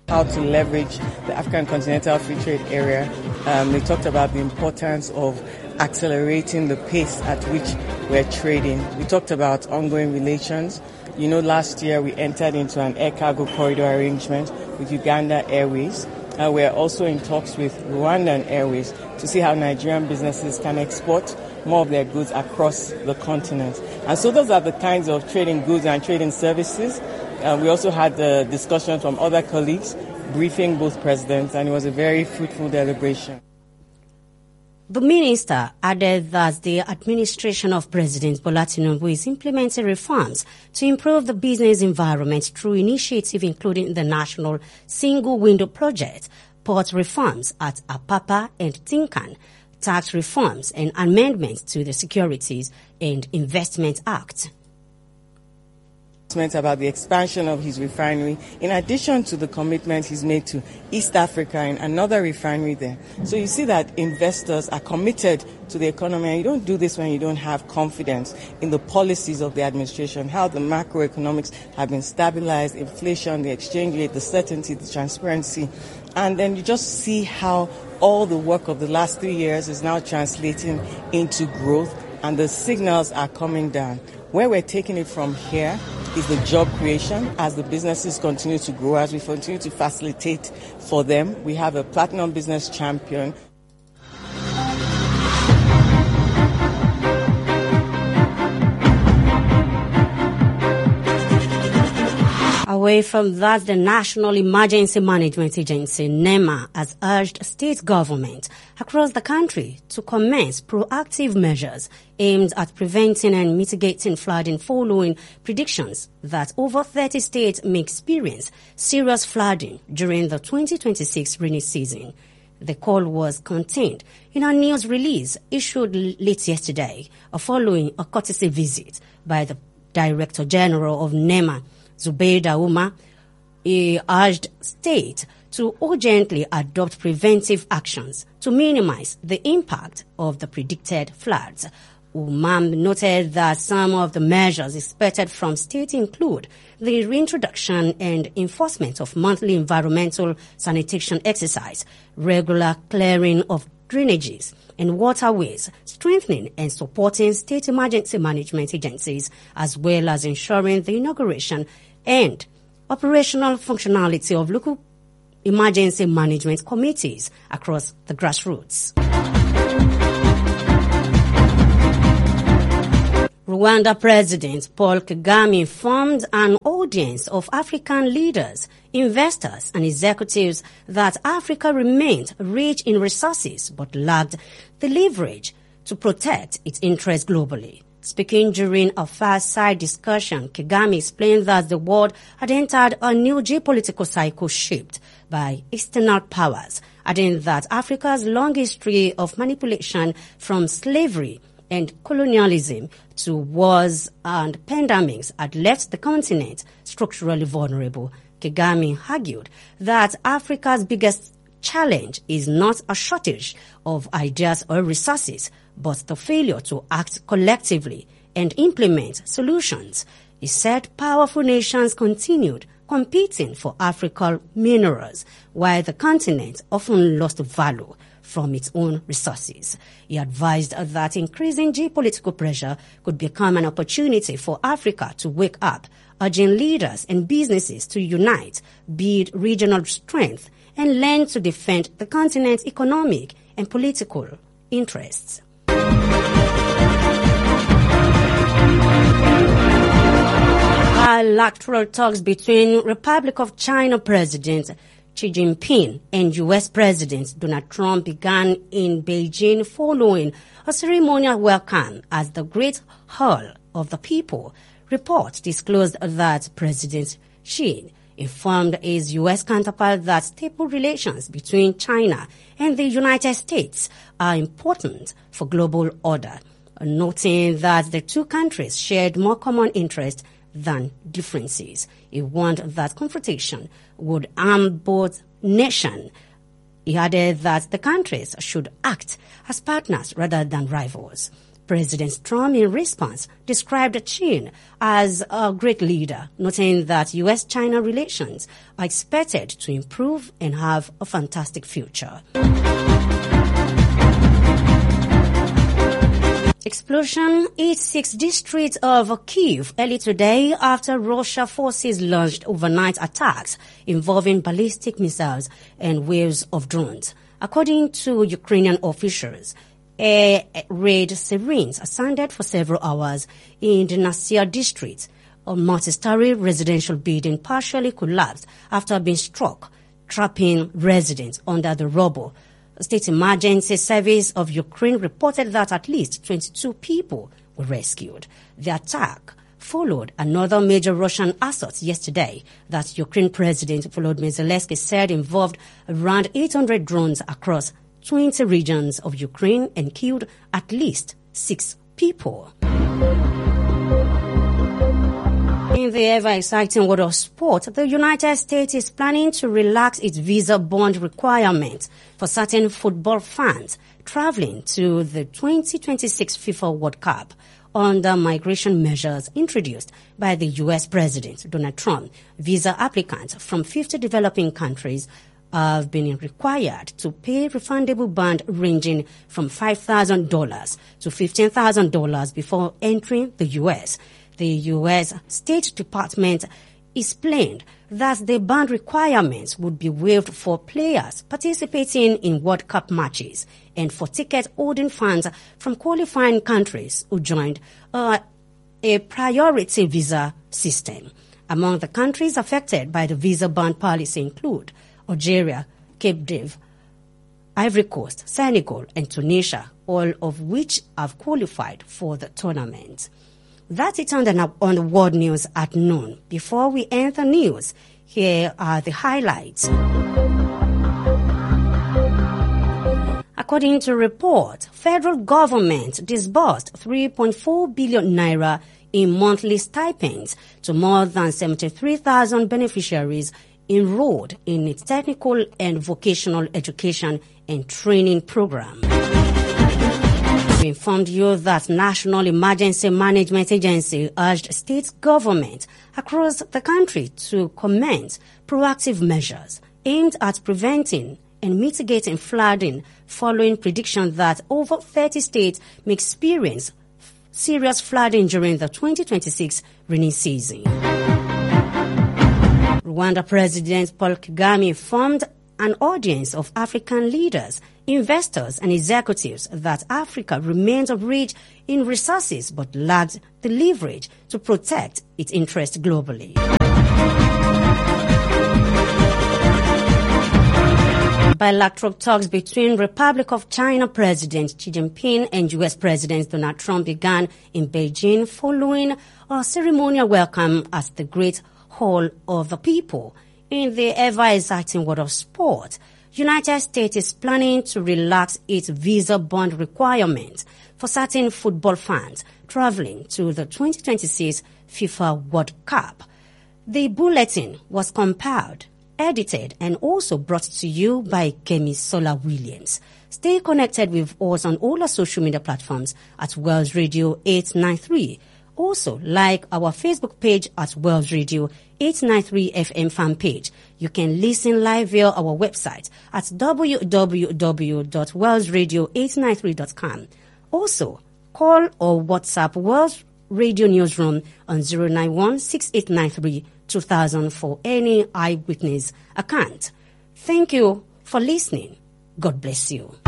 How to leverage the African Continental Free Trade Area. They talked about the importance of accelerating the pace at which we're trading. We talked about ongoing relations. You know, last year we entered into an air cargo corridor arrangement with Uganda Airways. We're also in talks with Rwandan Airways to see how Nigerian businesses can export more of their goods across the continent. And so those are the kinds of trading goods and trading services. We also had the discussion from other colleagues, briefing both presidents, and it was a very fruitful deliberation. The minister added that the administration of President Bola Tinubu is implementing reforms to improve the business environment through initiatives including the National Single Window Project, port reforms at Apapa and Tinkan, tax reforms and amendments to the Securities and Investment Act. About the expansion of his refinery, in addition to the commitment he's made to East Africa and another refinery there. So you see that investors are committed to the economy, and you don't do this when you don't have confidence in the policies of the administration, how the macroeconomics have been stabilized, inflation, the exchange rate, the certainty, the transparency. And then you just see how all the work of the last 3 years is now translating into growth, and the signals are coming down. Where we're taking it from here is the job creation as the businesses continue to grow, as we continue to facilitate for them. We have a Platinum Business Champion. Away from that, the National Emergency Management Agency, NEMA, has urged state government across the country to commence proactive measures aimed at preventing and mitigating flooding following predictions that over 30 states may experience serious flooding during the 2026 rainy season. The call was contained in a news release issued late yesterday following a courtesy visit by the Director General of NEMA, Zubeida Umar. He urged states to urgently adopt preventive actions to minimize the impact of the predicted floods. Umar noted that some of the measures expected from states include the reintroduction and enforcement of monthly environmental sanitation exercise, regular clearing of drainages and waterways, strengthening and supporting state emergency management agencies, as well as ensuring the inauguration and operational functionality of local emergency management committees across the grassroots. Rwanda President Paul Kagame formed an audience of African leaders, investors and executives that Africa remained rich in resources but lacked the leverage to protect its interests globally. Speaking during a fireside discussion, Kagame explained that the world had entered a new geopolitical cycle shaped by external powers, adding that Africa's long history of manipulation from slavery and colonialism to wars and pandemics had left the continent structurally vulnerable. Kagame argued that Africa's biggest challenge is not a shortage of ideas or resources, but the failure to act collectively and implement solutions. He said powerful nations continued competing for African minerals, while the continent often lost value from its own resources. He advised that increasing geopolitical pressure could become an opportunity for Africa to wake up, urging leaders and businesses to unite, build regional strength, and learn to defend the continent's economic and political interests. Bilateral talks between Republic of China President Xi Jinping and U.S. President Donald Trump began in Beijing following a ceremonial welcome at the Great Hall of the People. Reports disclosed that President Xi informed his U.S. counterpart that stable relations between China and the United States are important for global order, noting that the two countries shared more common interests than differences. He warned that confrontation would harm both nations. He added that the countries should act as partners rather than rivals. President Trump, in response, described Xi as a great leader, noting that U.S.-China relations are expected to improve and have a fantastic future. Explosion hit 6 districts of Kyiv early today after Russia forces launched overnight attacks involving ballistic missiles and waves of drones. According to Ukrainian officials, air raid sirens sounded for several hours in the Nasia district. A multi-story residential building partially collapsed after being struck, trapping residents under the rubble. State Emergency Service of Ukraine reported that at least 22 people were rescued. The attack followed another major Russian assault yesterday that Ukraine President Volodymyr Zelensky said involved around 800 drones across 20 regions of Ukraine and killed at least 6 people. In the ever-exciting world of sport, the United States is planning to relax its visa bond requirements for certain football fans traveling to the 2026 FIFA World Cup under migration measures introduced by the U.S. President Donald Trump. Visa applicants from 50 developing countries have been required to pay refundable bond ranging from $5,000 to $15,000 before entering the U.S. The U.S. State Department explained that the bond requirements would be waived for players participating in World Cup matches and for ticket-holding fans from qualifying countries who joined a priority visa system. Among the countries affected by the visa bond policy include Algeria, Cape Verde, Ivory Coast, Senegal, and Tunisia, all of which have qualified for the tournament. That's it on the world news at noon. Before we end the news, here are the highlights. According to a report, federal government disbursed 3.4 billion naira in monthly stipends to more than 73,000 beneficiaries enrolled in its technical and vocational education and training program. We informed you that National Emergency Management Agency urged state government across the country to commence proactive measures aimed at preventing and mitigating flooding following prediction that over 30 states may experience serious flooding during the 2026 rainy season. Rwanda President Paul Kagame formed an audience of African leaders, investors and executives that Africa remains rich in resources but lacks the leverage to protect its interests globally. Bilateral talks between Republic of China President Xi Jinping and U.S. President Donald Trump began in Beijing following a ceremonial welcome at the Great Hall of the People. In the ever-exciting world of sport, United States is planning to relax its visa bond requirements for certain football fans traveling to the 2026 FIFA World Cup. The bulletin was compiled, edited, and also brought to you by Kemi Sola Williams. Stay connected with us on all our social media platforms at Wells Radio 893. Also, like our Facebook page at Wells Radio 893 FM fan page. You can listen live via our website at www.wellsradio893.com. Also, call or WhatsApp Wells Radio Newsroom on 091-6893-2000 for any eyewitness account. Thank you for listening. God bless you.